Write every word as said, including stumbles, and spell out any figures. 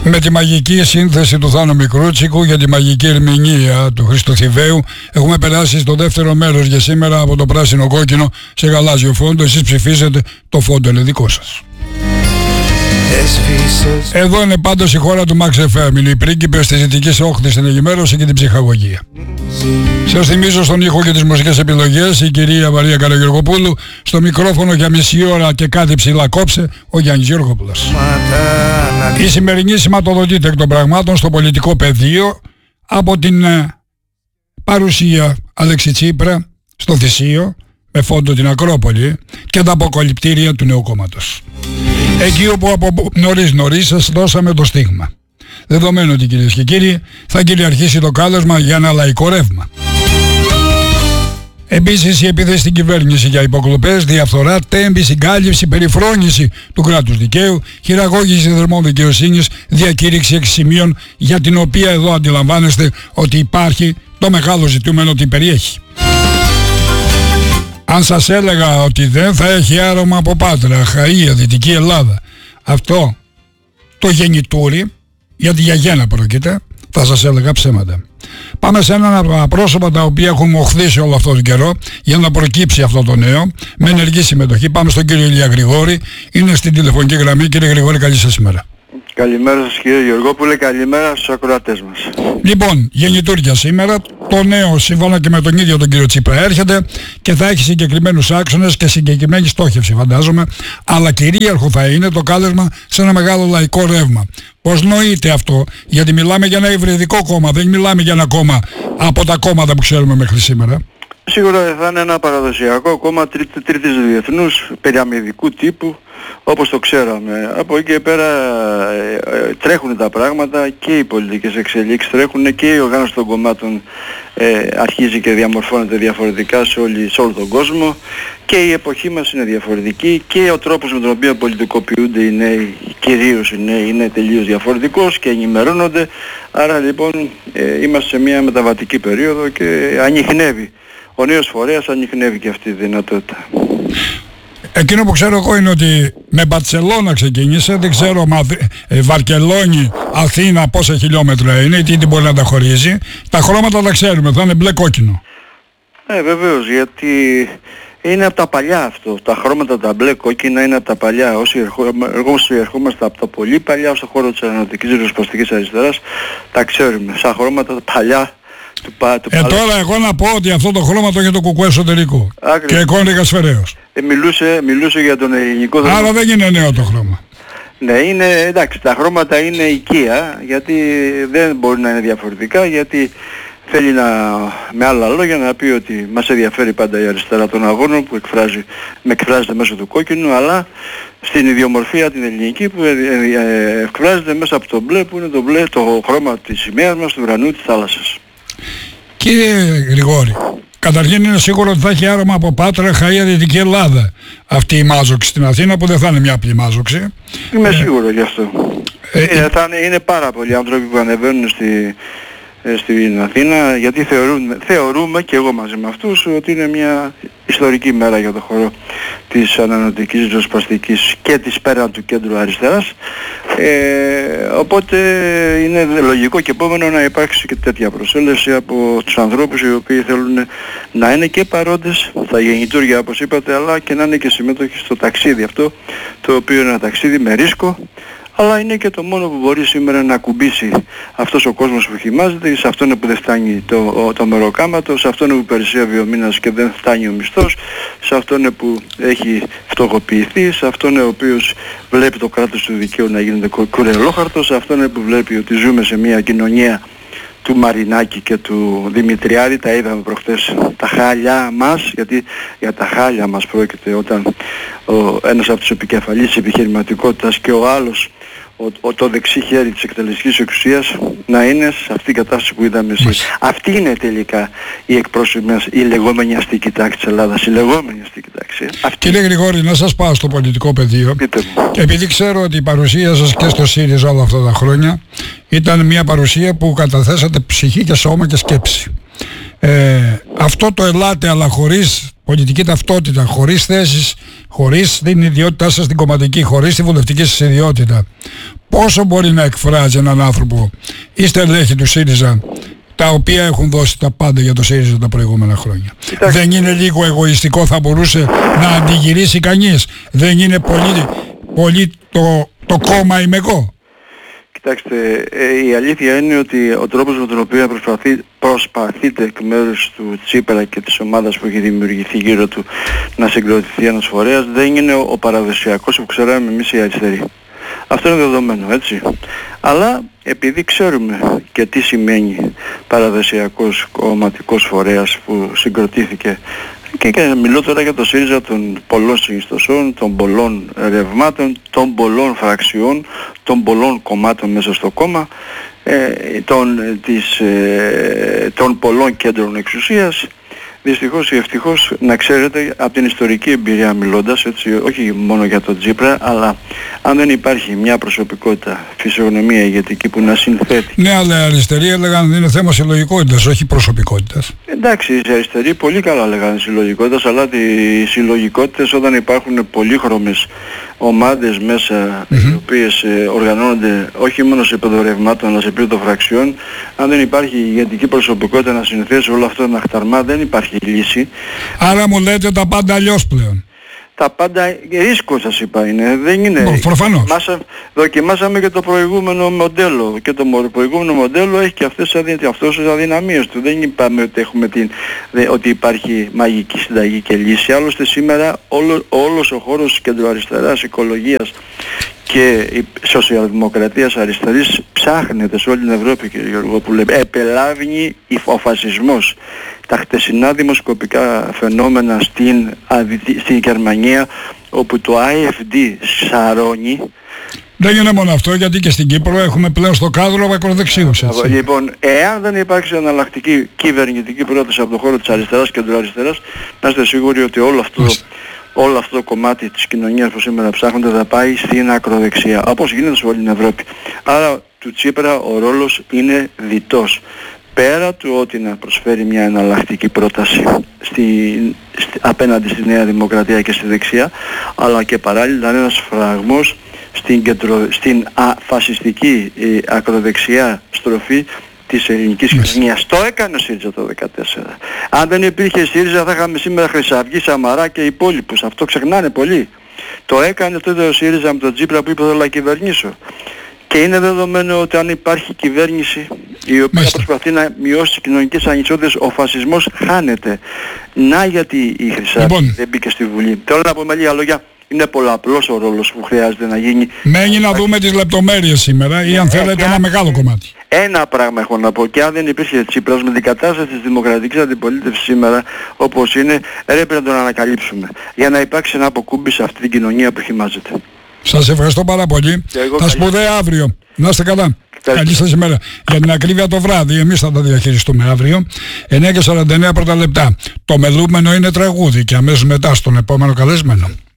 Με τη μαγική σύνθεση του Θάνο Μικρούτσικου για τη μαγική ερμηνεία του Χρήστο Θηβαίου έχουμε περάσει στο δεύτερο μέρος για σήμερα από το πράσινο κόκκινο σε γαλάζιο φόντο. Εσείς ψηφίζετε, το φόντο είναι δικό σας. Εδώ είναι πάντως η χώρα του Max εφ εμ, είναι οι πρίγκιπες της δυτικής όχθης στην ενημέρωση και την ψυχαγωγία. Σας θυμίζω στον ήχο και τις μουσικές επιλογές η κυρία Μαρία Καλογεωργοπούλου, στο μικρόφωνο για μισή ώρα και κάτι ψηλά κόψε ο Γιάννης Γεωργόπουλος. Η σημερινή σηματοδοτείται εκ των πραγμάτων στο πολιτικό πεδίο από την παρουσία Αλέξη Τσίπρα στο Θησίο με φόντο την Ακρόπολη και τα αποκαλυπτήρια του νέου κόμματος. Εκεί όπου από νωρίς νωρίς σας δώσαμε το στίγμα. Δεδομένου ότι, κυρίες και κύριοι, θα κυριαρχήσει το κάλεσμα για ένα λαϊκό ρεύμα. Επίσης η επίθεση στην κυβέρνηση για υποκλοπές, διαφθορά, τέμπη, συγκάλυψη, περιφρόνηση του κράτους δικαίου, χειραγώγηση δερμών δικαιοσύνης, διακήρυξη εξ σημείων για την οποία εδώ αντιλαμβάνεστε ότι υπάρχει το μεγάλο ζητούμενο ότι περιέχει. Αν σας έλεγα ότι δεν θα έχει άρωμα από Πάτρα, Αχαΐα, Δυτική Ελλάδα, αυτό το γεννητούρι, γιατί για γένα πρόκειται, θα σας έλεγα ψέματα. Πάμε σε έναν από τα πρόσωπα τα οποία έχουν μοχθήσει όλο αυτόν τον καιρό για να προκύψει αυτό το νέο, με ενεργή συμμετοχή. Πάμε στον κύριο Ηλία Γρηγόρη, είναι στην τηλεφωνική γραμμή. Κύριε Γρηγόρη, καλή σας ημέρα. Καλημέρα σας κύριε Γεωργόπουλε, καλημέρα στους ακροατές μας. Λοιπόν, γεννητούρια σήμερα, το νέο σύμφωνα και με τον ίδιο τον κύριο Τσίπρα έρχεται και θα έχει συγκεκριμένους άξονες και συγκεκριμένη στόχευση φαντάζομαι, αλλά κυρίαρχο θα είναι το κάλεσμα σε ένα μεγάλο λαϊκό ρεύμα. Πώς νοείται αυτό, γιατί μιλάμε για ένα υβριδικό κόμμα, δεν μιλάμε για ένα κόμμα από τα κόμματα που ξέρουμε μέχρι σήμερα. Σίγουρα θα είναι ένα παραδοσιακό κόμμα τρίτη, τρίτης διεθνούς, περιαμυδικού τύπου, όπως το ξέραμε. Από εκεί και πέρα ε, ε, τρέχουν τα πράγματα και οι πολιτικές εξελίξεις τρέχουν και η οργάνωση των κομμάτων ε, αρχίζει και διαμορφώνεται διαφορετικά σε, όλη, σε όλο τον κόσμο και η εποχή μας είναι διαφορετική και ο τρόπος με τον οποίο πολιτικοποιούνται οι νέοι, κυρίως οι νέοι, είναι τελείως διαφορετικός και ενημερώνονται. Άρα λοιπόν ε, είμαστε σε μια μεταβατική περίοδο και ανιχνεύει. Ο νέος φορέας ανιχνεύει και αυτή τη δυνατότητα. Εκείνο που ξέρω εγώ είναι ότι με Μπαρτσελώνα ξεκίνησε, δεν ξέρω Μαδ... ε, Βαρκελόνη, Αθήνα πόσα χιλιόμετρα είναι, τι μπορεί να τα χωρίζει. Τα χρώματα τα ξέρουμε, θα είναι μπλε κόκκινο. Ε, βεβαίως, γιατί είναι από τα παλιά αυτό. Τα χρώματα τα μπλε κόκκινα είναι από τα παλιά. Όσοι, ερχό... όσοι ερχόμαστε από τα πολύ παλιά στον χώρο της ανανοτικής ριζοσπαστικής αριστεράς, τα ξέρουμε. Σαν χρώματα τα παλιά. Του πα, του ε, παλα... τώρα εγώ να πω ότι αυτό το χρώμα το έχει το κουκουέ εσωτερικό. Άκρι. Και εικόνικα σφαιρέως. Ε, μιλούσε, μιλούσε για τον ελληνικό... Άρα δεν είναι νέο το χρώμα. Ναι, είναι, εντάξει, τα χρώματα είναι οικία, γιατί δεν μπορεί να είναι διαφορετικά, γιατί θέλει να, με άλλα λόγια να πει ότι μας ενδιαφέρει πάντα η αριστερά των αγώνων που εκφράζει, με εκφράζεται μέσω του κόκκινου, αλλά στην ιδιομορφία την ελληνική που εκφράζεται μέσα από το μπλε, που είναι το μπλε, το χρώμα της σημαίας μας, του ουρανού, της θάλασσας. Κύριε Γρηγόρη, καταρχήν είναι σίγουρο ότι θα έχει άρωμα από Πάτρα, Αχαΐα, Δυτική Ελλάδα αυτή η μάζοξη στην Αθήνα, που δεν θα είναι μια απλή μάζοξη. Είμαι ε, σίγουρο γι' αυτό. Ε, είναι, θα είναι, είναι πάρα πολλοί άνθρωποι που ανεβαίνουν στη, ε, στην Αθήνα, γιατί θεωρούν, θεωρούμε και εγώ μαζί με αυτούς ότι είναι μια ιστορική μέρα για το χώρο της ανανοτικής ριζοσπαστικής και της πέραν του κέντρου αριστεράς. Ε, οπότε είναι λογικό και επόμενο να υπάρξει και τέτοια προσέλευση από τους ανθρώπους οι οποίοι θέλουν να είναι και παρόντες στα γεννητούρια όπως είπατε, αλλά και να είναι και συμμετοχοί στο ταξίδι αυτό, το οποίο είναι ένα ταξίδι με ρίσκο, αλλά είναι και το μόνο που μπορεί σήμερα να ακουμπήσει αυτός ο κόσμος που χυμάζεται, σε αυτόν που δεν φτάνει το, το μεροκάματο, σε αυτόν που περισσεύει ο μήνας και δεν φτάνει ο μισθός, σε αυτόν που έχει φτωχοποιηθεί, σε αυτόν ο οποίος βλέπει το κράτος του δικαίου να γίνεται κουρελόχαρτο, σε αυτόν που βλέπει ότι ζούμε σε μια κοινωνία του Μαρινάκη και του Δημητριάδη, τα είδαμε προχτές, τα χάλια μας, γιατί για τα χάλια μας πρόκειται όταν ο, ένας από τους επικεφαλής της επιχειρηματικότητας και ο άλλος ο, ο, το δεξί χέρι της εκτελεστικής εξουσίας να είναι σε αυτήν την κατάσταση που είδαμε εσείς. Αυτή είναι τελικά η εκπρόσωπη μας, η λεγόμενη αστική τάξη της Ελλάδας, η λεγόμενη αστική τάξη. Αυτή... Κύριε Γρηγόρη, να σας πάω στο πολιτικό πεδίο. Πείτε μου. Και επειδή ξέρω ότι η παρουσία σας και στο ΣΥΡΙΖΑ όλα αυτά τα χρόνια ήταν μια παρουσία που καταθέσατε ψυχή και σώμα και σκέψη. Ε, αυτό το ελάτε αλλά χωρίς πολιτική ταυτότητα, χωρίς θέσεις χωρίς την ιδιότητά σας την κομματική, χωρίς τη βουλευτική σας ιδιότητα, πόσο μπορεί να εκφράζει έναν άνθρωπο ή στελέχη του ΣΥΡΙΖΑ, τα οποία έχουν δώσει τα πάντα για το ΣΥΡΙΖΑ τα προηγούμενα χρόνια? Κοιτάξτε. Δεν είναι λίγο εγωιστικό, θα μπορούσε να αντιγυρίσει κανείς? Δεν είναι πολύ, πολύ το, το κόμμα είμαι εγώ? Κοιτάξτε, ε, η αλήθεια είναι ότι ο τρόπος με τον οποίο προσπαθεί, προσπαθείτε εκ μέρους του Τσίπρα και της ομάδας που έχει δημιουργηθεί γύρω του να συγκροτηθεί ένας φορέας δεν είναι ο, ο παραδοσιακός που ξέραμε εμείς οι αριστεροί. Αυτό είναι δεδομένο, έτσι. Αλλά επειδή ξέρουμε και τι σημαίνει παραδοσιακός κομματικός φορέας που συγκροτήθηκε, και, και μιλώ τώρα για το ΣΥΡΙΖΑ των πολλών συνιστοσών, των πολλών ρευμάτων, των πολλών φραξιών, των πολλών κομμάτων μέσα στο κόμμα, ε, των, της, ε, των πολλών κέντρων εξουσίας. Δυστυχώς ή ευτυχώς, να ξέρετε, από την ιστορική εμπειρία μιλώντας, έτσι, όχι μόνο για τον Τσίπρα, αλλά αν δεν υπάρχει μια προσωπικότητα, φυσιογνωμία ηγετική που να συνθέτει. Ναι, αλλά οι αριστεροί έλεγαν είναι θέμα συλλογικότητας, όχι προσωπικότητας. Εντάξει, οι αριστεροί πολύ καλά λέγανε συλλογικότητας, αλλά οι συλλογικότητες όταν υπάρχουν πολύχρωμες ομάδες μέσα, mm-hmm. οι οποίες ε, οργανώνονται όχι μόνο σε επίπεδο ρευμάτων αλλά σε επίπεδο φραξιών, αν δεν υπάρχει ηγετική προσωπικότητα να συνθέσει όλο αυτό ένα χταρμά, δεν υπάρχει λύση. Άρα μου λέτε τα πάντα αλλιώς πλέον? Τα πάντα ρίσκο σας είπα είναι, δεν είναι. Προφανώς. Μάσα, δοκιμάσαμε και το προηγούμενο μοντέλο και το προηγούμενο μοντέλο έχει και αυτές τις αδυναμίες του. Δεν είπαμε ότι, έχουμε την, ότι υπάρχει μαγική συνταγή και λύση. Άλλωστε σήμερα όλο, όλος ο χώρος κεντροαριστεράς, οικολογίας και η σοσιαλδημοκρατίας αριστερής ψάχνεται σε όλη την Ευρώπη, κύριε Γιώργο, που λέμε επελάβνει ο φασισμός. Τα χτεσινά δημοσκοπικά φαινόμενα στην, στην Γερμανία, όπου το άι εφ ντι σαρώνει. Δεν είναι μόνο αυτό, γιατί και στην Κύπρο έχουμε πλέον στο κάδρο ακροδεξίους. Λοιπόν, εάν δεν υπάρξει εναλλακτική κυβερνητική πρόταση από το χώρο της αριστεράς και του αριστεράς, να είστε σίγουροι ότι όλο αυτό, όλο αυτό το κομμάτι της κοινωνίας που σήμερα ψάχνονται θα πάει στην ακροδεξιά, όπως γίνεται σε όλη την Ευρώπη. Άρα του Τσίπρα ο ρόλος είναι διτός. Πέρα του ότι να προσφέρει μια εναλλακτική πρόταση στη, στη, απέναντι στη Νέα Δημοκρατία και στη δεξιά, αλλά και παράλληλα είναι ένας φραγμός στην, κεντρο, στην α, φασιστική ε, ακροδεξιά στροφή της ελληνικής κοινωνίας. Το έκανε ο ΣΥΡΙΖΑ το δύο χιλιάδες δεκατέσσερα. Αν δεν υπήρχε ΣΥΡΙΖΑ θα είχαμε σήμερα Χρυσαυγή, Σαμαρά και υπόλοιπους. Αυτό ξεχνάνε πολύ. Το έκανε τότε ο ΣΥΡΙΖΑ με τον Τσίπρα που είπε θέλω να κυβερνήσω. Και είναι δεδομένο ότι αν υπάρχει κυβέρνηση η οποία Μάλιστα. προσπαθεί να μειώσει τις κοινωνικές ανισότητες, ο φασισμός χάνεται. Να γιατί η Χρυσαυγή λοιπόν. δεν μπήκε στη Βουλή. Θέλω να πω με λίγα λόγια, είναι πολλαπλός ο ρόλος που χρειάζεται να γίνει. Μένει να δούμε τις λεπτομέρειες σήμερα ή αν ε, θέλετε ένα μεγάλο κομμάτι. Ένα πράγμα έχω να πω, και αν δεν υπήρχε Τσίπρας με την κατάσταση της δημοκρατικής αντιπολίτευσης σήμερα όπως είναι, πρέπει να τον ανακαλύψουμε για να υπάρξει ένα αποκούμπι σε αυτή την κοινωνία που χυμάζεται. Σας ευχαριστώ πάρα πολύ. Τα σπουδαία αύριο. Να είστε καλά. Καλή σας ημέρα. Για την ακρίβεια το βράδυ, εμείς θα τα διαχειριστούμε αύριο. εννιά και σαράντα εννέα πρώτα λεπτά. Το μελούμενο είναι τραγούδι και αμέσως μετά στον επόμενο καλεσμένο.